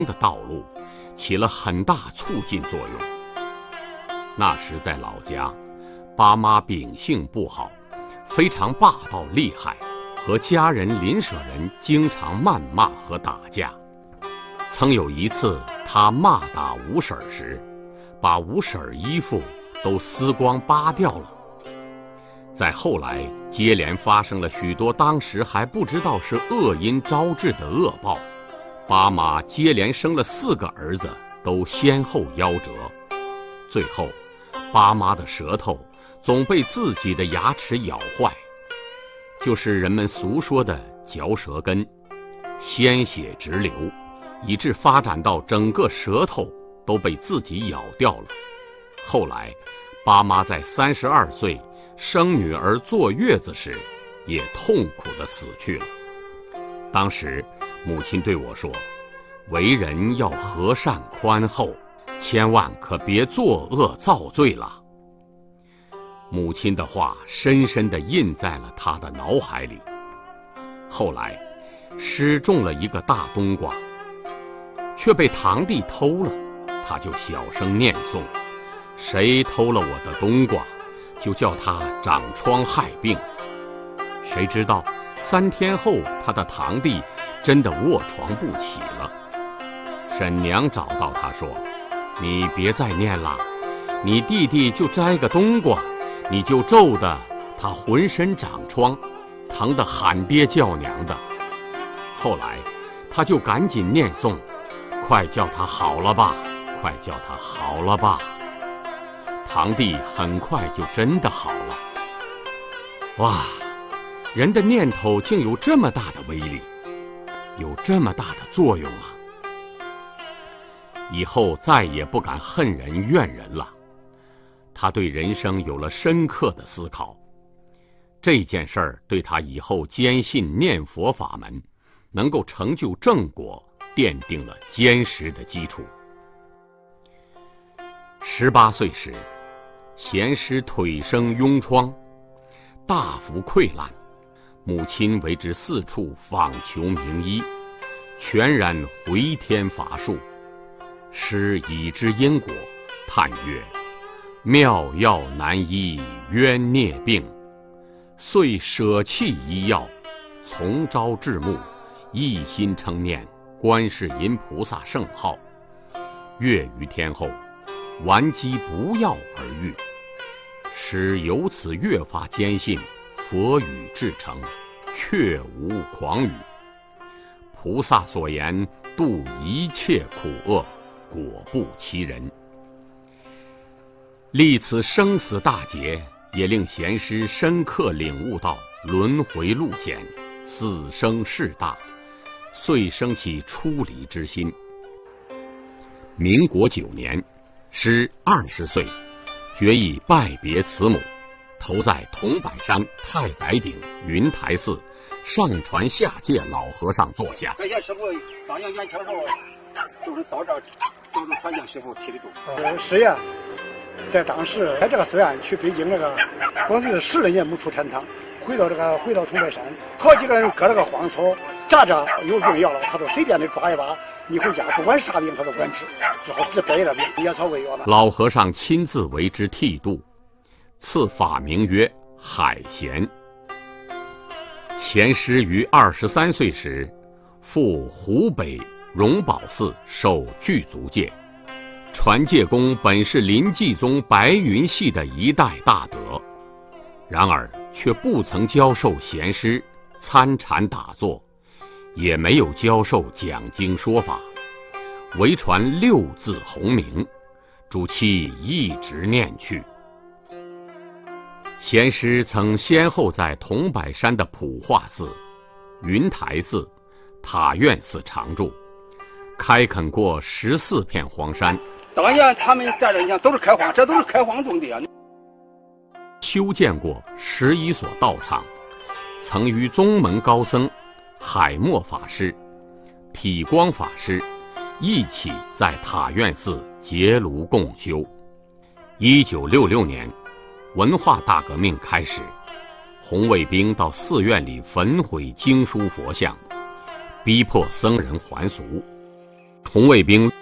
的道路起了很大促进作用。那时在老家，爸妈秉性不好，非常霸道厉害，和家人邻舍人经常谩骂和打架。曾有一次，他骂打五婶时，把五婶衣服都撕光扒掉了。再后来，接连发生了许多当时还不知道是恶因招致的恶报。爸妈接连生了4个儿子，都先后夭折。最后，爸妈的舌头总被自己的牙齿咬坏，就是人们俗说的嚼舌根，鲜血直流，以致发展到整个舌头都被自己咬掉了。后来，爸妈在32岁生女儿坐月子时，也痛苦地死去了。当时，母亲对我说：“为人要和善宽厚，千万可别作恶造罪了。”母亲的话深深地印在了他的脑海里。后来，失种了一个大冬瓜，却被堂弟偷了，他就小声念诵：“谁偷了我的冬瓜，就叫他长疮害病。”谁知道3天后，他的堂弟真的卧床不起了。婶娘找到他说：“你别再念了，你弟弟就摘个冬瓜，你就咒得他浑身长疮，疼得喊爹叫娘的。”后来他就赶紧念诵：“快叫他好了吧，快叫他好了吧。”堂弟很快就真的好了。哇，人的念头竟有这么大的威力，有这么大的作用啊！以后再也不敢恨人怨人了。他对人生有了深刻的思考，这件事儿对他以后坚信念佛法门能够成就正果奠定了坚实的基础。18岁时，贤师腿生痈疮，大幅溃烂，母亲为之四处访求名医，全然回天乏术。师已知因果，叹曰：“妙药难医冤孽病。”遂舍弃医药，从朝至暮，一心称念观世音菩萨圣号。月余天后，顽疾不药而愈。师由此越发坚信佛语至诚，确无诳语。菩萨所言度一切苦厄，果不其人。历此生死大劫，也令贤师深刻领悟到轮回路险，死生事大，遂生起出离之心。民国9年，师20岁，决意拜别慈母，投在桐柏山太白顶云台寺上传下界老和尚座下。 感谢师傅当年元朝时候，就是到这儿都是传教师傅提的度。 师爷在当时在这个寺院去北京光是10来年没出禅堂，回到桐柏山，好几个人割了个荒草，扎着有病要了，他都随便的抓一把，你回家不管啥病他都管治，只好治别的病，野草为药了。 老和尚亲自为之剃度，赐法名曰海贤。贤师于23岁时，赴湖北荣宝寺受具足戒。传戒功本是临济宗白云系的一代大德，然而却不曾教授贤师参禅打坐，也没有教授讲经说法，唯传6字洪名，主其一直念去。贤师曾先后在桐柏山的普化寺、云台寺、塔院寺常住，开垦过14片荒山。 当年他们在这，你看都是开荒，这都是开荒种的啊。 修建过11所道场，曾与宗门高僧海默法师、体光法师一起在塔院寺结庐共修。1966年，文化大革命开始，红卫兵到寺院里焚毁经书佛像，逼迫僧人还俗。 红卫兵